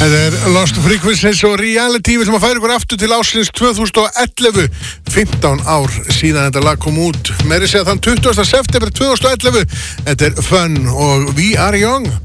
Þetta Lost Frequencies og Reality. Við ætlum að færa ykkur aftur til ársins 2011. 15 ár síðan þetta lag kom út. Meira segja þann 20. september 2011. Þetta Fun og We Are Young.